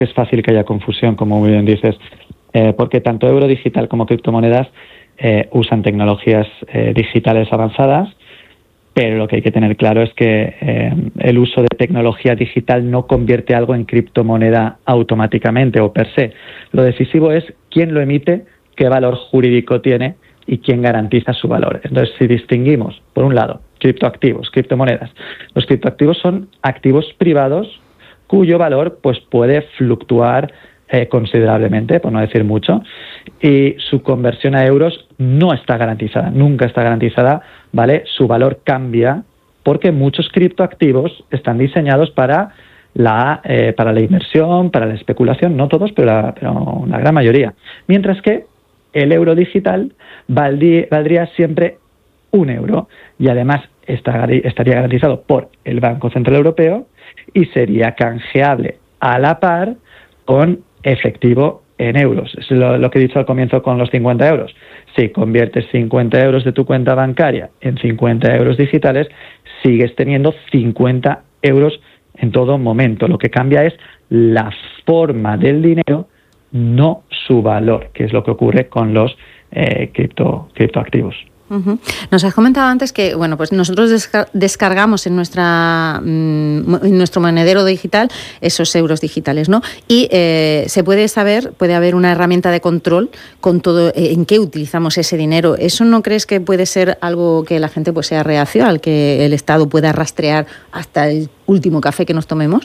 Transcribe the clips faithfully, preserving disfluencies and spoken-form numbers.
es fácil que haya confusión, como muy bien dices, eh, porque tanto euro digital como criptomonedas eh, usan tecnologías eh, digitales avanzadas, pero lo que hay que tener claro es que eh, el uso de tecnología digital no convierte algo en criptomoneda automáticamente o per se. Lo decisivo es quién lo emite, qué valor jurídico tiene y quién garantiza su valor. Entonces, si distinguimos, por un lado, criptoactivos, criptomonedas, los criptoactivos son activos privados cuyo valor pues puede fluctuar eh, considerablemente, por no decir mucho, y su conversión a euros no está garantizada, nunca está garantizada, ¿vale? Su valor cambia porque muchos criptoactivos están diseñados para la, eh, para la inversión, para la especulación, no todos, pero la, pero la gran mayoría. Mientras que el euro digital valdría, valdría siempre un euro y además está, estaría garantizado por el Banco Central Europeo y sería canjeable a la par con efectivo en euros. Es lo, lo que he dicho al comienzo con los cincuenta euros. Si conviertes cincuenta euros de tu cuenta bancaria en cincuenta euros digitales, sigues teniendo cincuenta euros en todo momento. Lo que cambia es la forma del dinero, no su valor, que es lo que ocurre con los eh, cripto, criptoactivos. Uh-huh. Nos has comentado antes que bueno, pues nosotros desca- descargamos en nuestra mmm, en nuestro monedero digital esos euros digitales, ¿no? Y eh, se puede saber, puede haber una herramienta de control con todo eh, en qué utilizamos ese dinero. ¿Eso no crees que puede ser algo que la gente pues sea reacio al que el Estado pueda rastrear hasta el último café que nos tomemos?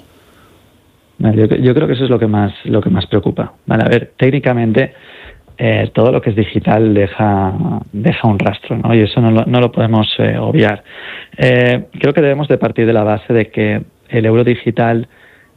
Yo, yo creo que eso es lo que más lo que más preocupa. Vale, a ver, técnicamente Eh, todo lo que es digital deja deja un rastro, ¿no? Y eso no lo, no lo podemos eh, obviar. Eh, creo que debemos de partir de la base de que el euro digital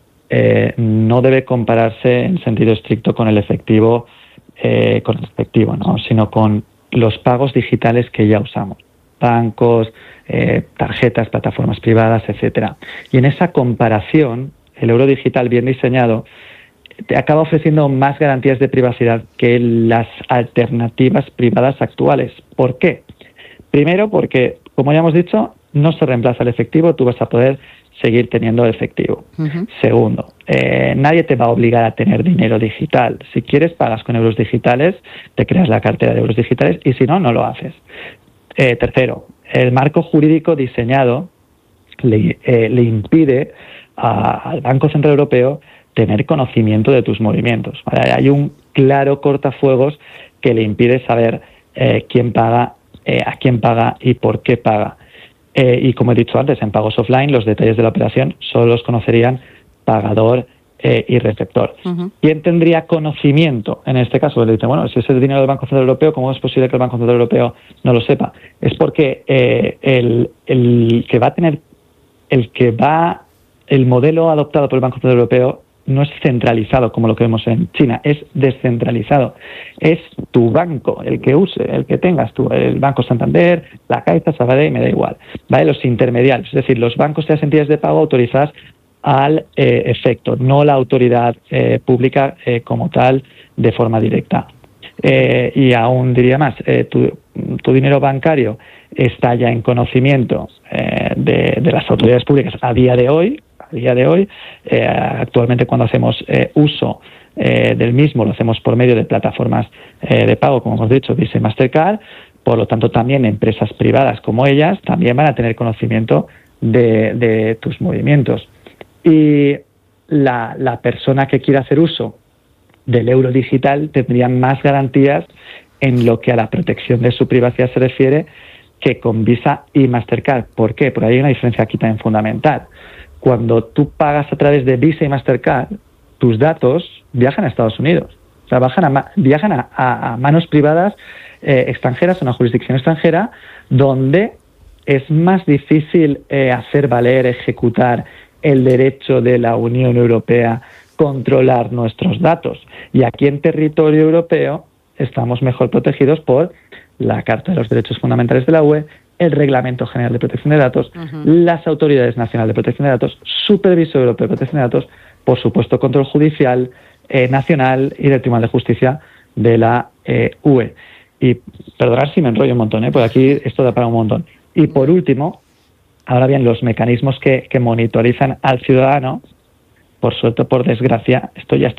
eh, no debe compararse en sentido estricto con el efectivo, eh, con el efectivo, ¿no? Sino con los pagos digitales que ya usamos, bancos, eh, tarjetas, plataformas privadas, etcétera. Y en esa comparación, el euro digital bien diseñado te acaba ofreciendo más garantías de privacidad que las alternativas privadas actuales. ¿Por qué? Primero, porque, como ya hemos dicho, no se reemplaza el efectivo, tú vas a poder seguir teniendo efectivo. Uh-huh. Segundo, eh, nadie te va a obligar a tener dinero digital. Si quieres, pagas con euros digitales, te creas la cartera de euros digitales y si no, no lo haces. Eh, tercero, el marco jurídico diseñado le, eh, le impide a, al Banco Central Europeo tener conocimiento de tus movimientos. ¿Vale? Hay un claro cortafuegos que le impide saber eh, quién paga, eh, a quién paga y por qué paga. Eh, y como he dicho antes, en pagos offline los detalles de la operación solo los conocerían pagador eh, y receptor. Uh-huh. ¿Quién tendría conocimiento en este caso? Le dice, bueno, si es el dinero del Banco Central Europeo, ¿cómo es posible que el Banco Central Europeo no lo sepa? Es porque eh, el, el que va a tener, el que va, el modelo adoptado por el Banco Central Europeo no es centralizado como lo que vemos en China, es descentralizado. Es tu banco, el que use, el que tengas tú, el Banco Santander, la Caixa, Sabadell, me da igual. ¿Vale? Los intermediarios, es decir, los bancos y las entidades de pago autorizadas al eh, efecto, no la autoridad eh, pública eh, como tal de forma directa. Eh, y aún diría más, eh, tu, tu dinero bancario está ya en conocimiento eh, de, de las autoridades públicas a día de hoy, a día de hoy, eh, actualmente cuando hacemos eh, uso eh, del mismo, lo hacemos por medio de plataformas eh, de pago, como hemos dicho, Visa y Mastercard, por lo tanto también empresas privadas como ellas también van a tener conocimiento de, de tus movimientos. Y la, la persona que quiera hacer uso del euro digital tendría más garantías en lo que a la protección de su privacidad se refiere que con Visa y Mastercard. ¿Por qué? Porque hay una diferencia aquí también fundamental. Cuando tú pagas a través de Visa y Mastercard, tus datos viajan a Estados Unidos. O sea, viajan a, viajan a, a, a manos privadas eh, extranjeras, a una jurisdicción extranjera, donde es más difícil eh, hacer valer, ejecutar el derecho de la Unión Europea, controlar nuestros datos. Y aquí en territorio europeo estamos mejor protegidos por la Carta de los Derechos Fundamentales de la U E, el Reglamento General de Protección de Datos, uh-huh. las Autoridades Nacionales de Protección de Datos, Supervisor Europeo de Protección de Datos, por supuesto, control judicial eh, nacional y del Tribunal de Justicia de la eh, U E. Y perdonad si me enrollo un montón, ¿eh? Porque aquí esto da para un montón. Y por último, ahora bien, los mecanismos que, que monitorizan al ciudadano por suerte o por desgracia, esto ya está